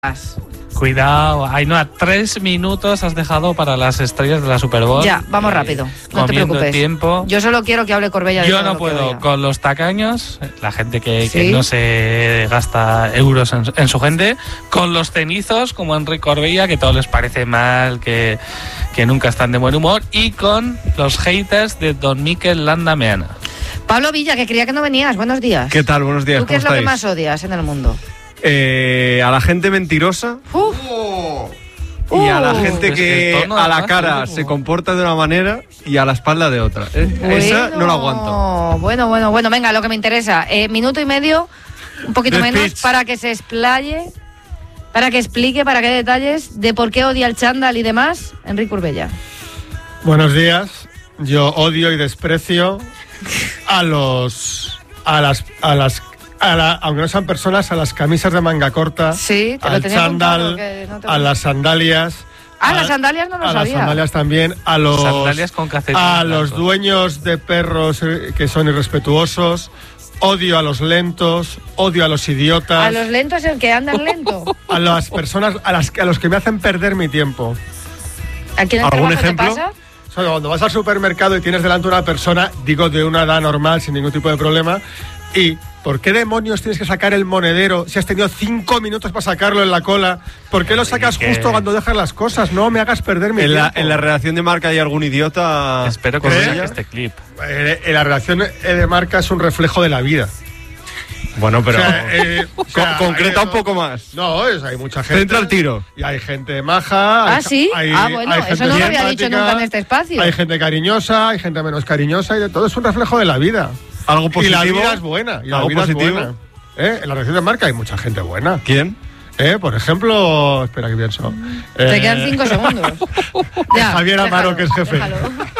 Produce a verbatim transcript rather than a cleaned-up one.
Cuidado, Ainhoa, tres minutos has dejado para las estrellas de la Super Bowl. Ya, vamos eh, rápido, no te preocupes. Tiempo. Yo solo quiero que hable Corbella de Yo todo no lo puedo, que con los tacaños, la gente que, ¿Sí? que no se gasta euros en, en su gente, con los cenizos como Enrique Corbella, que todo les parece mal, que, que nunca están de buen humor, y con los haters de Don Mikel Landa Meana. Pablo Villa, que creía que no venías, buenos días. ¿Qué tal? Buenos días. ¿Tú qué es estáis? lo que más odias en el mundo? Eh, a la gente mentirosa Uf. y a la Uh. gente Es que que el tono, a la además, cara es como- se comporta de una manera y a la espalda de otra. Eh, Bueno, Esa no la aguanto. Bueno, bueno, bueno, venga, lo que me interesa. Eh, minuto y medio, un poquito The menos, speech. para que se explaye, para que explique, para que dé detalles de por qué odia el chándal y demás, Enrique Corbella. Buenos días. Yo odio y desprecio a los a las a las a la, aunque no sean personas, a las camisas de manga corta, Sí, te lo al tenía apuntado chándal, porque no te- a las sandalias. Ah, a- las sandalias no lo a sabía. las sandalias también, a los Sandalias con calcetines a blancos. los dueños de perros eh, que son irrespetuosos. Odio a los lentos, odio a los idiotas, A los lentos, el que andan lento. a las personas a las a los que me hacen perder mi tiempo. ¿Aquí en el ¿Algún trabajo ejemplo? te pasa? O sea, cuando vas al supermercado y tienes delante una persona, digo de una edad normal, sin ningún tipo de problema, y ¿por qué demonios tienes que sacar el monedero si has tenido cinco minutos para sacarlo en la cola? ¿Por qué lo sacas que- justo cuando dejas las cosas? No me hagas perder mi En la, tiempo. en la redacción de marca hay algún idiota. Espero que ¿Crees? no saque este clip. Eh, eh, la relación eh, de marca es un reflejo de la vida. Bueno, pero O sea, eh, o sea, con- concreta hay- un poco más. No, es, hay mucha gente. Centra el tiro. Y hay gente maja. Ah, hay- ¿sí? hay- Ah, bueno, hay eso gente no lo había dicho simpática, nunca en este espacio. Hay gente cariñosa, hay gente menos cariñosa y de todo es un reflejo de la vida. Algo positivo. Y la vida es buena. Y la ¿Algo vida positivo? es buena. ¿Eh? En la relación de marca hay mucha gente buena. ¿Quién? ¿Eh? Por ejemplo, espera que pienso. Te Eh, quedan cinco segundos. Ya, Javier Amaro, déjalo, que es jefe. déjalo.